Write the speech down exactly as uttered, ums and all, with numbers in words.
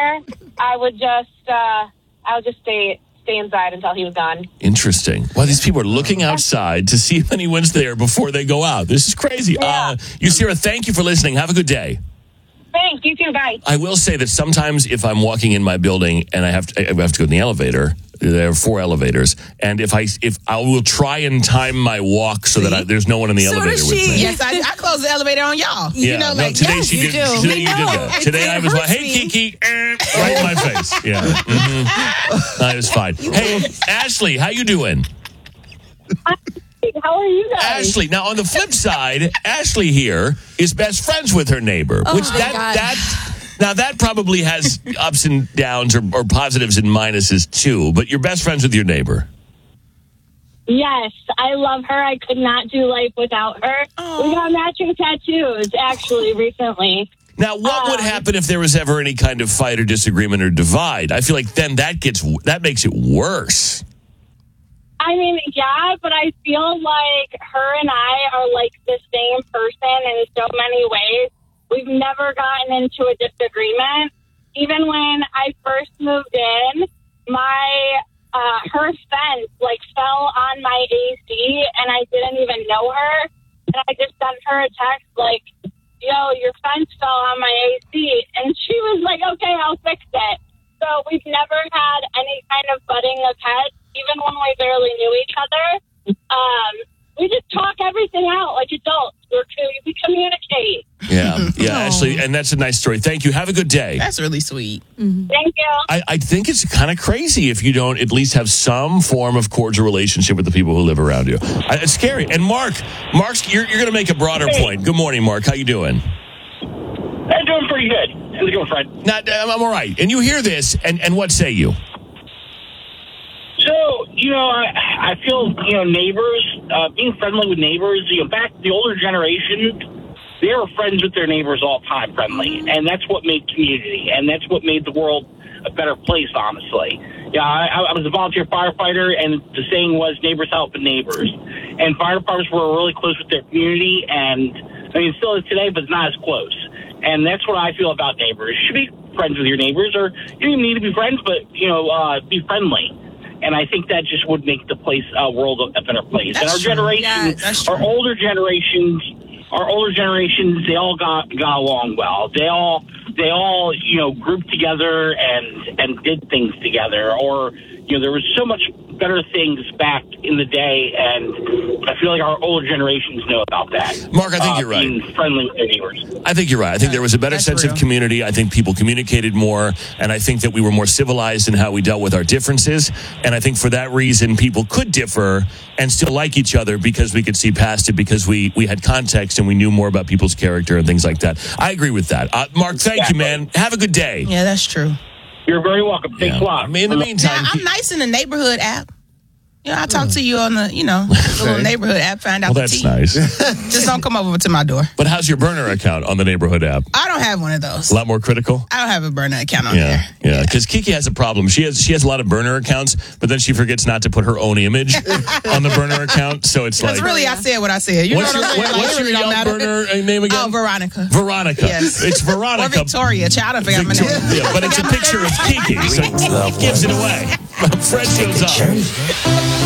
there, I would just, uh, I would just stay stay inside until he was gone. Interesting. Well, these people are looking outside to see if anyone's there before they go out. This is crazy. Yeah. Uh, Yusira, thank you for listening. Have a good day. Thanks. You too. Bye. I will say that sometimes if I'm walking in my building and I have to, I have to go in the elevator, there are four elevators, and if I if I will try and time my walk so that I, there's no one in the So elevator does with she. me. Yes, I, I close the elevator on y'all. Yeah, You know, no, like, today yes, she you did. do. Today We you did know. that. Today It I was like, hurts "Hey, me. Kiki," eh, right in my face. Yeah, mm-hmm. That was fine. Hey, Ashley, how you doing? How are you guys? Ashley. Now, on the flip side, Ashley here is best friends with her neighbor, Oh which my that God. that. Now, that probably has ups and downs or, or positives and minuses, too. But you're best friends with your neighbor. Yes, I love her. I could not do life without her. Aww. We got matching tattoos, actually, recently. Now, what would Um, happen if there was ever any kind of fight or disagreement or divide? I feel like then that gets that makes it worse. I mean, yeah, but I feel like her and I are like the same person in so many ways. We've never gotten into a disagreement. Even when I first moved in, my uh, her fence like fell on my A C, and I didn't even know her. And I just sent her a text like, "Yo, your fence fell on my A C," and she was like, "Okay, I'll fix it." So we've never had any kind of butting of heads, even when we barely knew each other. Um, we just talk everything out like adults. We're, we communicate. Yeah, yeah, Ashley, and that's a nice story. Thank you. Have a good day. That's really sweet. Thank you. I, I think it's kind of crazy if you don't at least have some form of cordial relationship with the people who live around you. I, it's scary. And Mark, Mark's, you're, you're going to make a broader Hey. point. Good morning, Mark. How you doing? I'm doing pretty good. How's it going, Fred? Not, I'm, I'm all right. And you hear this, and, and what say you? So, you know, I, I feel, you know, neighbors, uh, being friendly with neighbors, you know, back the older generation, they were friends with their neighbors all the time, friendly. And that's what made community, and that's what made the world a better place, honestly. Yeah, I, I was a volunteer firefighter, and the saying was neighbors helping neighbors. And fire departments were really close with their community, and, I mean, still is today, but it's not as close. And that's what I feel about neighbors. You should be friends with your neighbors, or you don't even need to be friends, but, you know, uh, be friendly. And I think that just would make the place, uh, world a better place. That's and our true. generation, Yeah, that's true. our older generations, our older generations, they all got got along well. They all, they all, you know, grouped together and and did things together. Or, you know, there was so much better things back in the day, and I feel like our older generations know about that. Mark, I think uh, you're right. Being friendly with their neighbors. I think you're right. I think there was a better That's sense real. of community. I think people communicated more, and I think that we were more civilized in how we dealt with our differences. And I think for that reason, people could differ and still like each other because we could see past it, because we, we had context and we knew more about people's character and things like that. I agree with that. Uh, Mark, thank Exactly. you, man. Have a good day. Yeah, that's true. You're very welcome. Thanks Yeah. a lot. I mean, in the Now, meantime, I'm nice in the neighborhood app. Yeah, I talk to you on the, you know, the little neighborhood app, find out well, the that's tea. nice. Just don't come over to my door. But how's your burner account on the neighborhood app? I don't have one of those. A lot more critical? I don't have a burner account on Yeah, there. yeah. Because Kiki has a problem. She has she has a lot of burner accounts, but then she forgets not to put her own image on the burner account. So it's like, Because really, I said what I said. You what's know your, what I'm saying? what- Like, what's it your really don't Yelp matter. burner uh, name again? Oh, Veronica. Veronica. Yes. It's Or Veronica. Victoria. Child, I forgot my Victoria. name. Yeah, but it's a picture of Kiki, so it gives it away. Fred shows up.